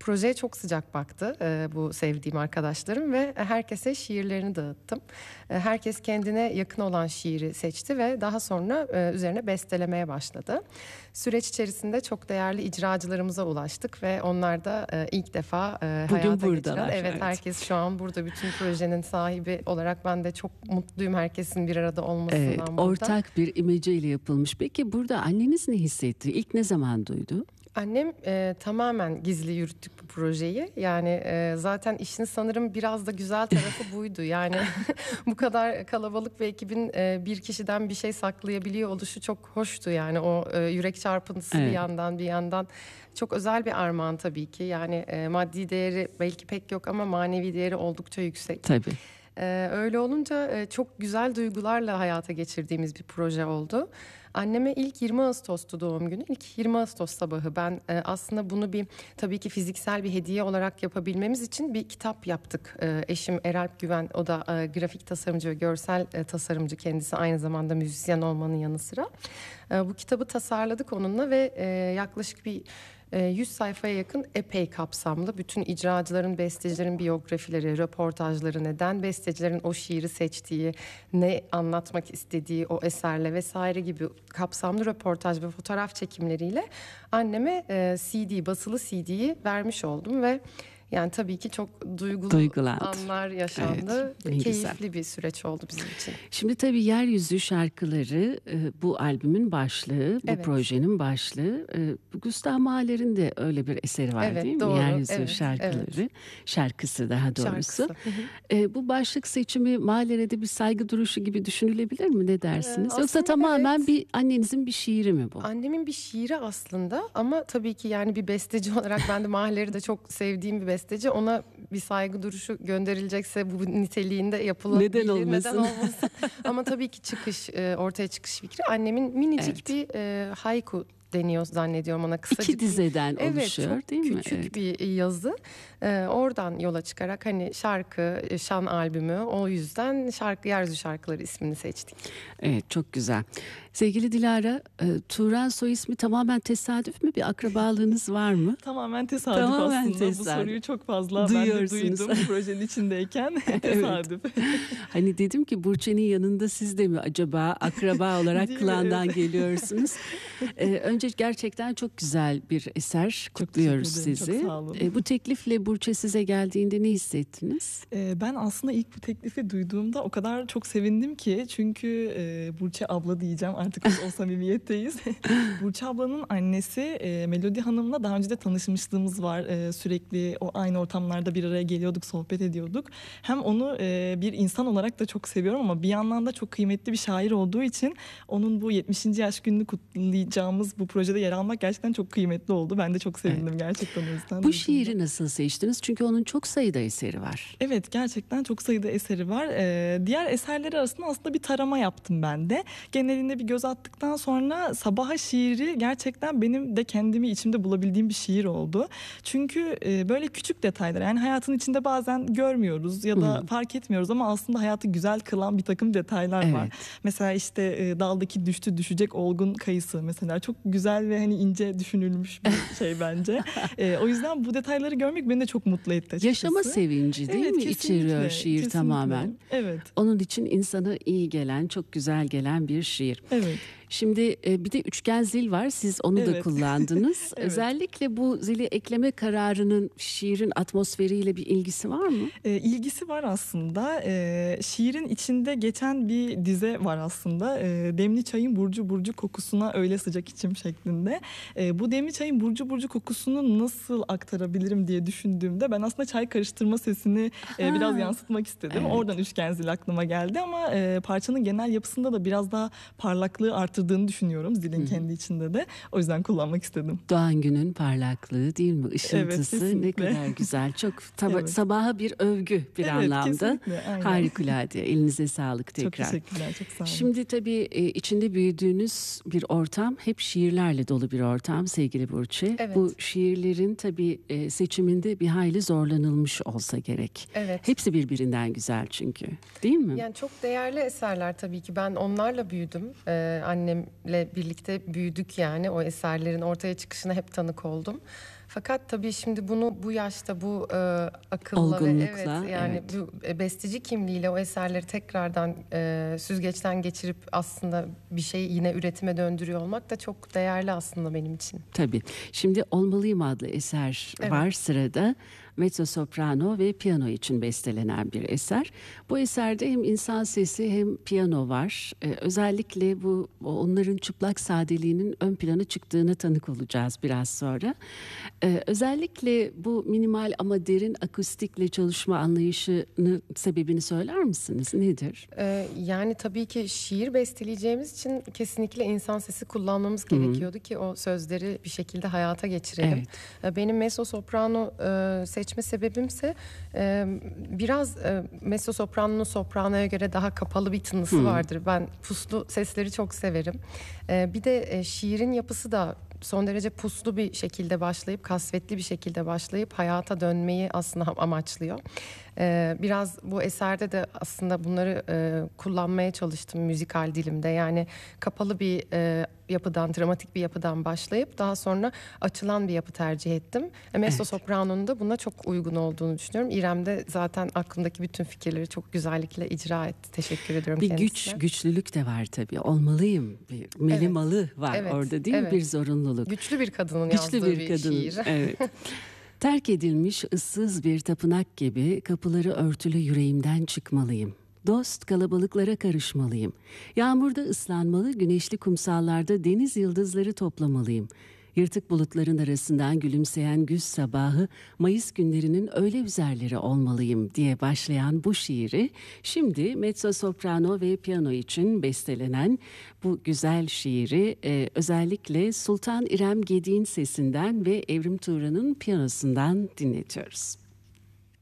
projeye çok sıcak baktı bu sevdiğim arkadaşlarım ve herkese şiirlerini dağıttım. Herkes kendine yakın olan şiiri seçti ve daha sonra üzerine bestelemeye başladı. Süreç içerisinde çok değerli icracılarımıza ulaştık ve onlar da ilk defa hayata geçiren. Evet, herkes şu an burada, bütün projenin sahibi olarak ben de çok mutluyum herkesin bir arada olmasından. Evet, burada. ortak bir imeceyle yapılmış. Peki burada anneniz ne hissetti? İlk ne zaman duydu? Annem tamamen gizli yürüttük bu projeyi. Yani zaten işin sanırım biraz da güzel tarafı buydu. Yani bu kadar kalabalık bir ekibin bir kişiden bir şey saklayabiliyor oluşu çok hoştu. Yani o yürek çarpıntısı Evet. bir yandan çok özel bir armağan tabii ki. Yani maddi değeri belki pek yok ama manevi değeri oldukça yüksek. Tabii. Öyle olunca çok güzel duygularla hayata geçirdiğimiz bir proje oldu. Anneme ilk 20 Ağustos'tu doğum günü. İlk 20 Ağustos sabahı ben aslında bunu tabii ki fiziksel bir hediye olarak yapabilmemiz için bir kitap yaptık. Eşim Eralp Güven, o da grafik tasarımcı ve görsel tasarımcı, kendisi aynı zamanda müzisyen olmanın yanı sıra. Bu kitabı tasarladık onunla ve yaklaşık bir 100 sayfaya yakın, epey kapsamlı, bütün icracıların, bestecilerin biyografileri, röportajları, neden bestecilerin o şiiri seçtiği, ne anlatmak istediği o eserle vesaire gibi kapsamlı röportaj ve fotoğraf çekimleriyle anneme basılı CD'yi vermiş oldum ve yani tabii ki çok Duygulandı. anlar yaşandı. Evet, keyifli güzel bir süreç oldu bizim için. Şimdi tabii Yeryüzü Şarkıları bu albümün başlığı, bu Evet. projenin başlığı. Gustav Mahler'in de öyle bir eseri var, Evet, değil mi? doğru. Yeryüzü Evet, Şarkıları, evet. şarkısı daha doğrusu. Şarkısı. Hı hı. Bu başlık seçimi Mahler'e de bir saygı duruşu gibi düşünülebilir mi? Ne dersiniz? Yoksa Aslında tamamen evet. annenizin bir şiiri mi bu? Annemin bir şiiri aslında ama tabii ki yani bir besteci olarak ben de Mahler'i de çok sevdiğim bir besteci. Ona bir saygı duruşu gönderilecekse bu niteliğinde yapılabilir. Neden olmasın? Ama tabii ki ortaya çıkış fikri annemin minicik bir haiku deniyor zannediyorum ona, kısacık. İki dizeden oluşuyor, çok değil mi? küçük bir yazı. Oradan yola çıkarak hani şarkı, şan albümü, o yüzden Yeryüzü Şarkıları ismini seçtik. Evet, çok güzel. Sevgili Dilara, Turan soy ismi tamamen tesadüf mü? Bir akrabalığınız var mı? Tamamen tesadüf Tamamen aslında. tesadüf. Bu soruyu çok fazla Duyuyorsunuz. ben de duydum bu projenin içindeyken. Tesadüf. Hani dedim ki Burçe'nin yanında siz de mi acaba akraba olarak Değil mi? klandan Evet. geliyorsunuz? Önce gerçekten çok güzel bir eser. Kutluyoruz teşekkür ederim, sizi. çok sağ olun. Bu teklifle Burçe size geldiğinde ne hissettiniz? Ben aslında ilk bu teklifi duyduğumda o kadar çok sevindim ki, çünkü Burçe abla diyeceğim artık, biz o samimiyetteyiz. Burçe ablanın annesi Melodi Hanım'la daha önce de tanışmışlığımız var. Sürekli o aynı ortamlarda bir araya geliyorduk, sohbet ediyorduk. Hem onu bir insan olarak da çok seviyorum ama bir yandan da çok kıymetli bir şair olduğu için onun bu 70. yaş gününü kutlayacağımız bu projede yer almak gerçekten çok kıymetli oldu. Ben de çok sevindim gerçekten o yüzden. Bu şiiri nasıl seçtiniz? Çünkü onun çok sayıda eseri var. Evet, gerçekten çok sayıda eseri var. Diğer eserleri arasında aslında bir tarama yaptım ben de. Genelinde bir göz attıktan sonra Sabaha şiiri gerçekten benim de kendimi içimde bulabildiğim bir şiir oldu. Çünkü böyle küçük detaylar, yani hayatın içinde bazen görmüyoruz ya da fark etmiyoruz ama aslında hayatı güzel kılan bir takım detaylar var. Mesela işte daldaki düşecek olgun kayısı mesela çok güzel ve hani ince düşünülmüş bir şey bence. O yüzden bu detayları görmek beni de çok mutlu etti açıkçası. Yaşama sevinci değil mi? Kesinlikle, İçeriyor şiir kesinlikle. tamamen. Evet. Onun için insana iyi gelen, çok güzel gelen bir şiir. Evet. Şimdi bir de üçgen zil var. Siz onu da kullandınız. Evet. Özellikle bu zili ekleme kararının şiirin atmosferiyle bir ilgisi var mı? İlgisi var aslında. Şiirin içinde geçen bir dize var aslında. Demli çayın burcu burcu kokusuna öyle sıcak içim şeklinde. Bu demli çayın burcu burcu kokusunu nasıl aktarabilirim diye düşündüğümde ben aslında çay karıştırma sesini biraz yansıtmak istedim. Evet. Oradan üçgen zil aklıma geldi ama parçanın genel yapısında da biraz daha parlaklığı artırdığını düşünüyorum zilin kendi içinde de. O yüzden kullanmak istedim. Doğan günün parlaklığı değil mi? Işıltısı evet, ne kadar güzel. Çok sabaha bir övgü bir anlamda. Kesinlikle, aynen. Harikulade. Elinize sağlık tekrar. Çok teşekkürler. Çok sağ olun. Şimdi tabii içinde büyüdüğünüz bir ortam hep şiirlerle dolu bir ortam sevgili Burçe. Evet. Bu şiirlerin tabii seçiminde bir hayli zorlanılmış olsa gerek. Evet. Hepsi birbirinden güzel çünkü. Değil mi? Yani çok değerli eserler tabii ki. Ben onlarla büyüdüm. Annemle birlikte büyüdük yani. O eserlerin ortaya çıkışına hep tanık oldum. Fakat tabii şimdi bunu bu yaşta bu akılla ve Olgunlukla, evet yani evet. bu besteci kimliğiyle o eserleri tekrardan süzgeçten geçirip aslında bir şeyi yine üretime döndürüyor olmak da çok değerli aslında benim için. Tabii. Şimdi Olmalıyım adlı eser Evet. var sırada. Mezzo soprano ve piyano için bestelenen bir eser. Bu eserde hem insan sesi hem piyano var. Özellikle bu onların çıplak sadeliğinin ön plana çıktığına tanık olacağız biraz sonra. Özellikle bu minimal ama derin akustikle çalışma anlayışının sebebini söyler misiniz? Nedir? Yani tabii ki şiir besteleyeceğimiz için kesinlikle insan sesi kullanmamız gerekiyordu ki o sözleri bir şekilde hayata geçirelim. Benim mezzo soprano seçme sebebimse biraz mezzo sopranonun sopranoya göre daha kapalı bir tınısı vardır. Ben puslu sesleri çok severim. Bir de şiirin yapısı da son derece puslu bir şekilde başlayıp kasvetli bir şekilde başlayıp hayata dönmeyi aslında amaçlıyor. Biraz bu eserde de aslında bunları kullanmaya çalıştım müzikal dilimde. Yani kapalı bir yapıdan, dramatik bir yapıdan başlayıp daha sonra açılan bir yapı tercih ettim. Mezzo soprano'nun da buna çok uygun olduğunu düşünüyorum. İrem de zaten aklımdaki bütün fikirleri çok güzellikle icra etti. Teşekkür ediyorum Bir kendisine. güçlülük de var tabii. Olmalıyım. Bir melimalı var Evet, orada değil mi? evet. Bir zorunluluk. Güçlü bir kadının Güçlü yazdığı bir kadın. şiir. Evet. Terk edilmiş ıssız bir tapınak gibi kapıları örtülü yüreğimden çıkmalıyım. Dost kalabalıklara karışmalıyım. Yağmurda ıslanmalı, güneşli kumsallarda deniz yıldızları toplamalıyım. Yırtık bulutların arasından gülümseyen güz sabahı, Mayıs günlerinin öyle üzerleri olmalıyım diye başlayan bu şiiri, şimdi mezzo soprano ve piyano için bestelenen bu güzel şiiri özellikle Sultan İrem Gedik'in sesinden ve Evrim Tuğra'nın piyanosundan dinletiyoruz.